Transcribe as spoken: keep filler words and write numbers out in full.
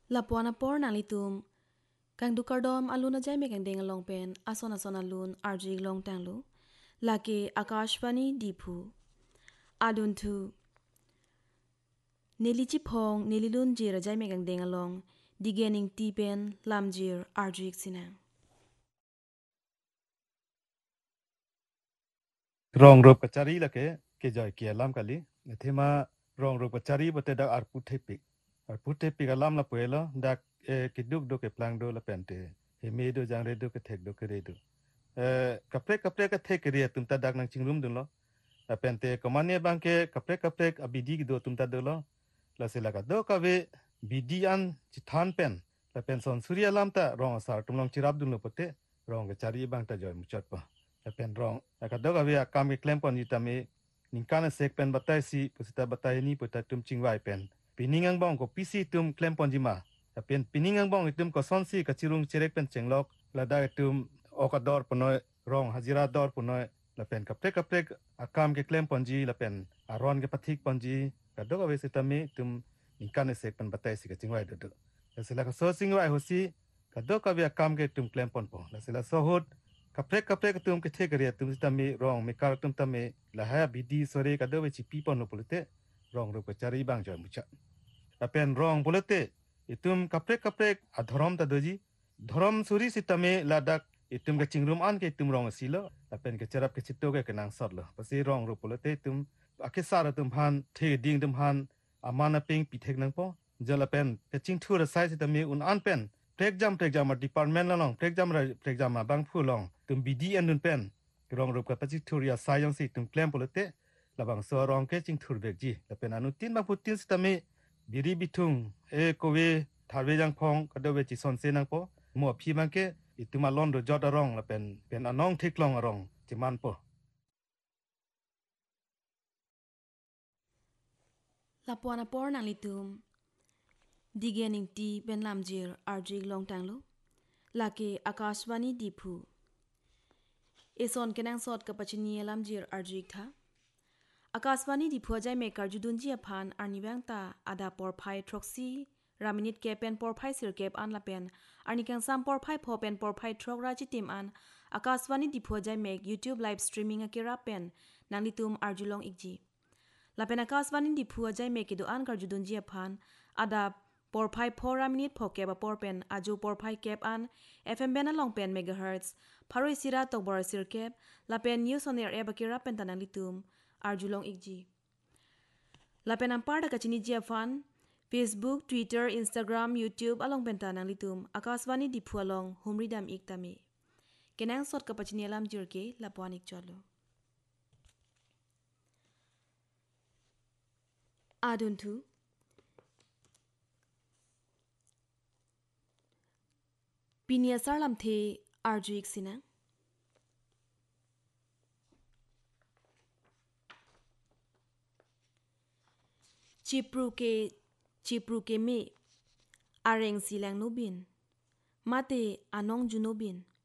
Lapuana por nalitum kang dukardom aluna jai me kang deng long pen asona sona lun arji long tanglu lake akashvani dipu adun thu nelichi phong nelilun jira jai me kang deng long digening ti pen lamjir arji sinang rong rop kacari la ke ke joy ke lam kali thema rong rop kacari bote dak ar puthe pik ar puthe pik alam la puelo dak e ke duk do ke plang do la pente he me do jang re do ke thek do ke re do e kapre kapre ke thek re tum ta dak nang chingrum dun lo la pente komane bang ke kapre kapre abidi do tum ta do lo la se la ka do ka ve bidian chithan pen la pen son surya lam ta rong asar tum long chirap dun lo pote rong kacari bang ta joy muchat pa pen rong akadoga we akam ke klem pon yitame ningkana sek pen batai si pusita batai ni puta tum chingwai pen piningang bong ko pisi tum klem pon jima pen piningang bong itum ko sonsi ka chirung cherek pen chenglok lada tum okador ponoi rong hajira dor ponoi la pen kapte kapte akam ke klem pon ji la pen aron ke pathik pon ji kadoga we sitame tum ningkana sek pen batai si ka chingwai do sila ka so singwai hosi kadoga we akam ke tum klem pon po la sila so hot kapre kapre katum ke the kare tum tami rong me kar tum tami la ha bidi sore ka do chi pi pon polite rong ro ko chari bang jo mucha apen rong polite itum kapre kapre adhorom ta doji dhorom suri sitame ladak itum ke chingrum an ke itum rong silo apen ke charap ke chito ke kenang sorlo pasi rong ro polite tum ake sar tum han the ding tum han amana ping pi thek nang po jala pen ke ching thu ra sai sitame un an pen prek jam prek jam department la long prek jam ra prek jam ma bang phu long tum bidi an nun pen rong rup ka pachi thuria sayong si tum klem polote la bang so rong ke ching thur bek ji la pen anu tin ba putin stame biri bitung e ko we tharwe jang phong ka do we chi son se nang po mo phi mang ke ituma lon do jot rong la pen pen anong thik long rong chi man po lapuana por nalitum digening ti pen lamjir arji long tanglu lake akashvani dipu eson kenang sot kapachini lamjir arji tha Akasvani di phojai me karjudunji aphan arnibang ta ada porphai troxi raminit ke pen porphai sir kep an la pen arnikang sam porphai pho pen porphai throk raji tim an Akasvani di phojai me YouTube live streaming akira pen nalitum arjulong ikji la pen Akasvani di phojai me kidu an karjudunji aphan ada porphai pho raminit pho ke ba por pen aju porphai kep an fm ben along pen megahertz pharoi sira tokbor sir kep la pen news on air ebakira pen tanalitum arjulong ikji lapen ampar da kachini jia fan Facebook Twitter Instagram YouTube along penta nang litum akaswani diphu along humridam iktami kenang sot kapachini alam jirke lapwanik cholo aduntu pinia sarlam the arjuik sina Chipru ke Chipru ke me areng silang nubin mate anong junubin